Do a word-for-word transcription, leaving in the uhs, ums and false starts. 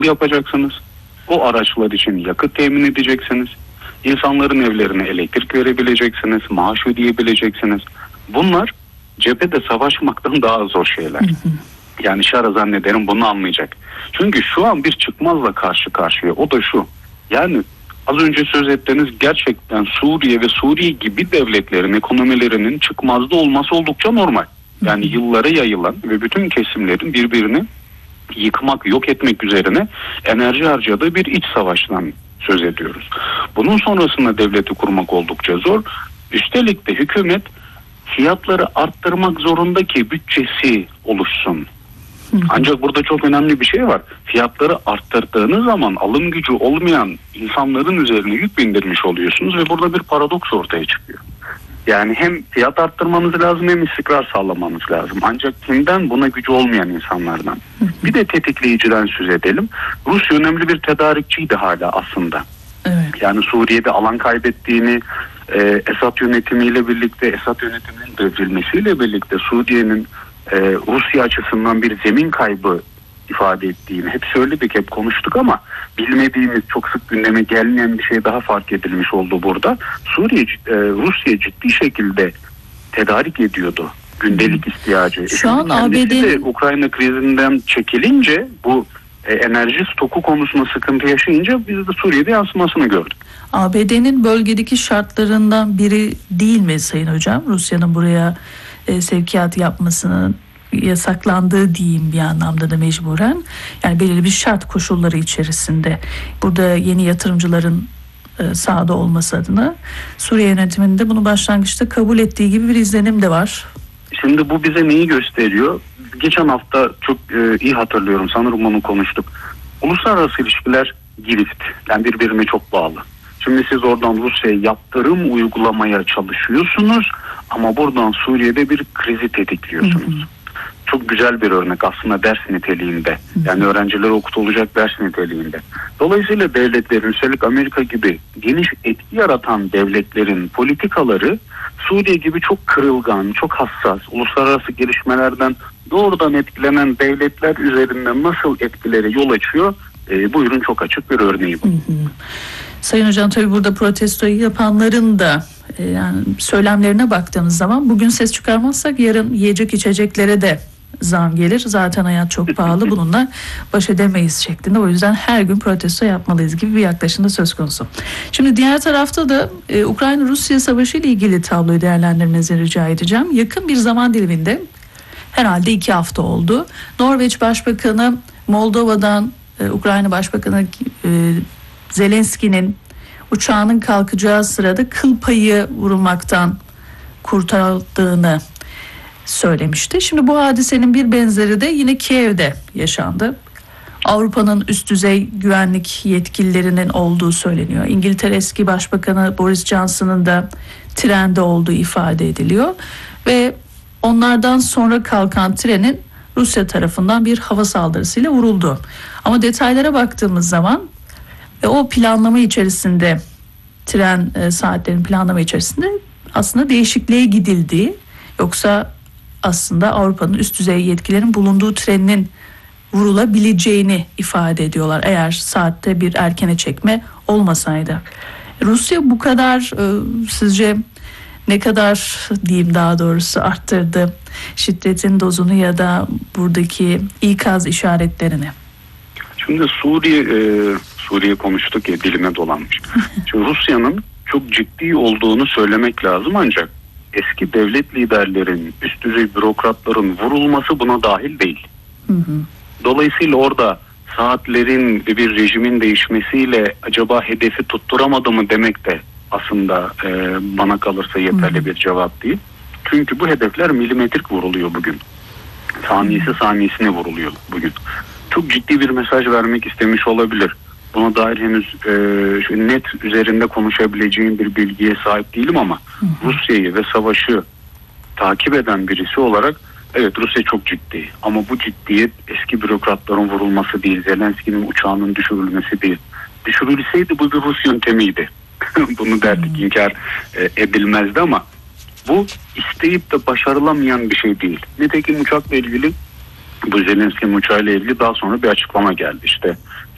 yapacaksınız. O araçlar için yakıt temin edeceksiniz. İnsanların evlerine elektrik verebileceksiniz. Maaş ödeyebileceksiniz. Bunlar cephede savaşmaktan daha zor şeyler. Yani Şara zannederim bunu anlayacak. Çünkü şu an bir çıkmazla karşı karşıya. O da şu. Yani az önce söz ettiğiniz gerçekten Suriye ve Suriye gibi devletlerin ekonomilerinin çıkmazda olması oldukça normal. Yani yıllara yayılan ve bütün kesimlerin birbirini yıkmak, yok etmek üzerine enerji harcadığı bir iç savaştan söz ediyoruz. Bunun sonrasında devleti kurmak oldukça zor. Üstelik de hükümet fiyatları arttırmak zorunda ki bütçesi oluşsun. Ancak burada çok önemli bir şey var. Fiyatları arttırdığınız zaman alım gücü olmayan insanların üzerine yük bindirmiş oluyorsunuz ve burada bir paradoks ortaya çıkıyor. Yani hem fiyat arttırmanız lazım hem istikrar sağlamanız lazım. Ancak kimden? Buna gücü olmayan insanlardan. Bir de tetikleyiciden söz edelim. Rusya önemli bir tedarikçiydi hala aslında. Evet. Yani Suriye'de alan kaybettiğini, e, Esad yönetimiyle birlikte, Esad yönetiminin devrilmesiyle birlikte Suriye'nin e, Rusya açısından bir zemin kaybı ifade ettiğini hep söyledik, hep konuştuk ama bilmediğimiz, çok sık gündeme gelmeyen bir şey daha fark edilmiş oldu burada. Suriye, e, Rusya ciddi şekilde tedarik ediyordu gündelik ihtiyacı. Şu an A B D de Ukrayna krizinden çekilince bu e, enerji stoku konusunda sıkıntı yaşayınca biz de Suriye'de yansımasını gördük. A B D'nin bölgedeki şartlarından biri değil mi Sayın Hocam? Rusya'nın buraya e, sevkiyat yapmasının yasaklandığı diyeyim bir anlamda da mecburen. Yani belirli bir şart koşulları içerisinde. Burada yeni yatırımcıların e, sahada olması adına Suriye yönetiminde bunu başlangıçta kabul ettiği gibi bir izlenim de var. Şimdi bu bize neyi gösteriyor? Geçen hafta çok e, iyi hatırlıyorum, sanırım onu konuştuk. Uluslararası ilişkiler girift. Yani birbirine çok bağlı. Şimdi siz oradan Rusya'ya yaptırım uygulamaya çalışıyorsunuz ama buradan Suriye'de bir krizi tetikliyorsunuz. Hı hı. Çok güzel bir örnek aslında, ders niteliğinde. Yani öğrencilere okutulacak ders niteliğinde. Dolayısıyla devletlerin, üstelik Amerika gibi geniş etki yaratan devletlerin politikaları Suriye gibi çok kırılgan, çok hassas, uluslararası gelişmelerden doğrudan etkilenen devletler üzerinden nasıl etkileri yol açıyor? E, buyurun, çok açık bir örneği bu. Hı hı. Sayın Hocam, tabii burada protestoyu yapanların da e, yani söylemlerine baktığımız zaman bugün ses çıkarmazsak yarın yiyecek içeceklere de zam gelir. Zaten hayat çok pahalı, bununla baş edemeyiz şeklinde. O yüzden her gün protesto yapmalıyız gibi bir yaklaşımda söz konusu. Şimdi diğer tarafta da e, Ukrayna-Rusya savaşı ile ilgili tabloyu değerlendirmenizi rica edeceğim. Yakın bir zaman diliminde, herhalde iki hafta oldu, Norveç Başbakanı Moldova'dan e, Ukrayna Başbakanı e, Zelenski'nin uçağının kalkacağı sırada kıl payı vurulmaktan kurtarıldığını söylemişti. Şimdi bu hadisenin bir benzeri de yine Kiev'de yaşandı. Avrupa'nın üst düzey güvenlik yetkililerinin olduğu söyleniyor. İngiltere eski Başbakanı Boris Johnson'ın da trende olduğu ifade ediliyor. Ve onlardan sonra kalkan trenin Rusya tarafından bir hava saldırısıyla vuruldu. Ama detaylara baktığımız zaman ve o planlama içerisinde, tren e, saatlerin planlama içerisinde aslında değişikliğe gidildiği, yoksa aslında Avrupa'nın üst düzey yetkilerin bulunduğu trenin vurulabileceğini ifade ediyorlar eğer saatte bir erkene çekme olmasaydı. Rusya bu kadar e, sizce ne kadar diyeyim daha doğrusu arttırdı şiddetin dozunu ya da buradaki ikaz işaretlerini? Şimdi Suriye e, Suriye konuştuk ya, dilime dolanmış. Şimdi Rusya'nın çok ciddi olduğunu söylemek lazım, ancak eski devlet liderlerin, üst düzey bürokratların vurulması buna dahil değil. Hı hı. Dolayısıyla orada saatlerin bir rejimin değişmesiyle acaba hedefi tutturamadı mı demek de aslında e, bana kalırsa yeterli hı hı. bir cevap değil. Çünkü bu hedefler milimetrik vuruluyor bugün. Saniyesi saniyesine vuruluyor bugün. Çok ciddi bir mesaj vermek istemiş olabilir. Buna dair henüz e, net üzerinde konuşabileceğim bir bilgiye sahip değilim ama hı hı. Rusya'yı ve savaşı takip eden birisi olarak evet, Rusya çok ciddi. Ama bu ciddiyet eski bürokratların vurulması değil, Zelenski'nin uçağının düşürülmesi değil. Düşürülseydi bu bir Rus yöntemiydi. Bunu derdik, hı hı. inkar e, edilmezdi ama bu isteyip de başarılamayan bir şey değil. Nitekim uçakla ilgili, bu Zelenski'nin uçağıyla ilgili daha sonra bir açıklama geldi. İşte